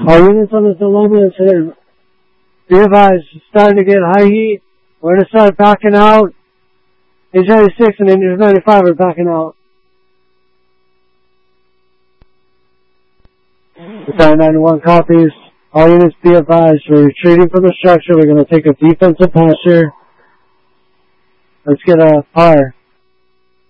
All units on the Loma said, be advised, starting to get high heat. We're going to start backing out. H96 and Indians 95 are backing out. Battalion 91 copies. All units be advised, we're retreating from the structure. We're going to take a defensive posture. Let's get a fire.